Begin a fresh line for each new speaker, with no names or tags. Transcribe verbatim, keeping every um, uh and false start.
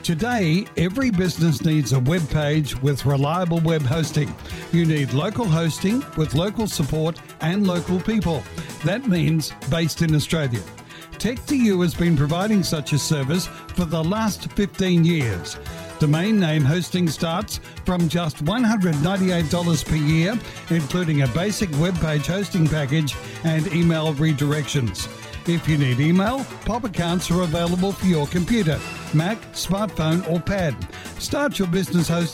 Today, every business needs a web page with reliable web hosting. You need local hosting with local support and local people. That means based in Australia. tech two u has been providing such a service for the last fifteen years. Domain name hosting starts from just one hundred ninety-eight dollars per year, including a basic web page hosting package and email redirections. If you need email, Pop accounts are available for your computer, Mac, smartphone or pad. Start your business hosting